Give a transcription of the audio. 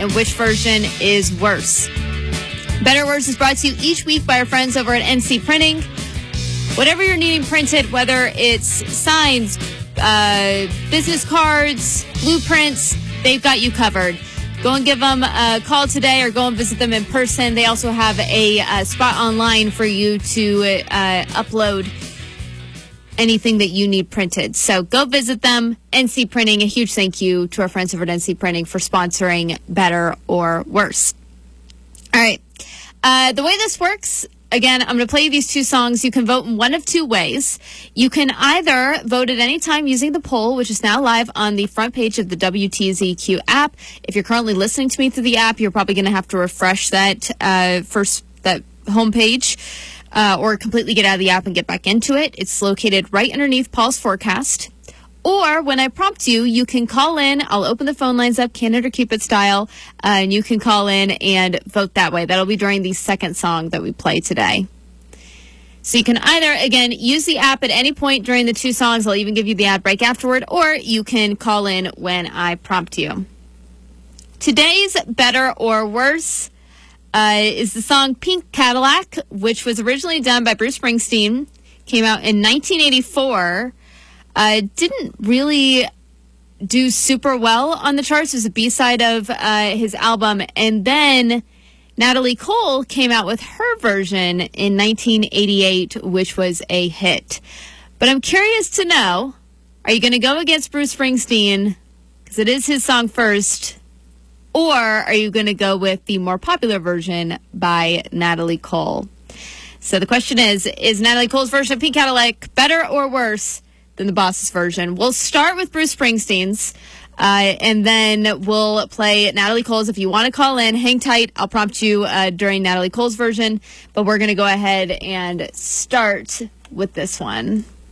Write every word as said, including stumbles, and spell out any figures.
and which version is worse. Better or Worse is brought to you each week by our friends over at N C Printing. Whatever you're needing printed, whether it's signs, uh, business cards, blueprints, they've got you covered. Go and give them a call today or go and visit them in person. They also have a, a spot online for you to uh, upload anything that you need printed. So go visit them. N C Printing, a huge thank you to our friends over at N C Printing for sponsoring Better or Worse. All right. Uh, the way this works, again, I'm going to play you these two songs. You can vote in one of two ways. You can either vote at any time using the poll, which is now live on the front page of the W T Z Q app. If you're currently listening to me through the app, you're probably going to have to refresh that uh, first that homepage uh, or completely get out of the app and get back into it. It's located right underneath Paul's forecast. Or when I prompt you, you can call in. I'll open the phone lines up, Candid or Cupid style, uh, and you can call in and vote that way. That'll be during the second song that we play today. So you can either, again, use the app at any point during the two songs. I'll even give you the ad break afterward, or you can call in when I prompt you. Today's Better or Worse uh, is the song Pink Cadillac, which was originally done by Bruce Springsteen. Came out in nineteen eighty-four. Uh, didn't really do super well on the charts. It was a B-side of uh, his album. And then Natalie Cole came out with her version in nineteen eighty-eight, which was a hit. But I'm curious to know, are you going to go against Bruce Springsteen, because it is his song first, or are you going to go with the more popular version by Natalie Cole? So the question is, is Natalie Cole's version of Pink Cadillac better or worse than the Boss's version? We'll start with Bruce Springsteen's, uh, and then we'll play Natalie Cole's. If you want to call in, hang tight. I'll prompt you uh, during Natalie Cole's version, but we're going to go ahead and start with this one.